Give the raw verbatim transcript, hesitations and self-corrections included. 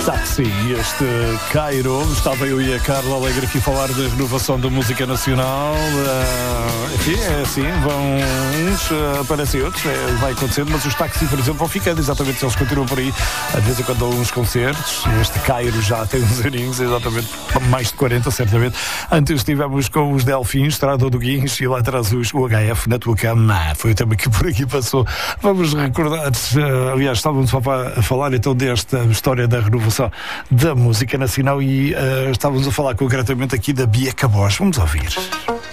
Táxi, este Cairo. Estava eu e a Carla Alegre aqui a falar da renovação da música nacional. Uh, enfim, é assim, vão uns, uh, aparecem outros, é, vai acontecendo, mas os Táxi, por exemplo, vão ficando, exatamente, se eles continuam por aí, às vezes quando dão uns concertos. Este Cairo já tem uns aninhos, exatamente, mais de quarenta, certamente. Antes estivemos com os Delfins, Estrada do Guincho, e lá atrás os, o H F na tua cama. Foi o tema que por aqui passou. Vamos recordar, uh, aliás, estávamos só a falar então desta história da renovação da música nacional e uh, estávamos a falar concretamente aqui da Bia Cabos. Vamos ouvir.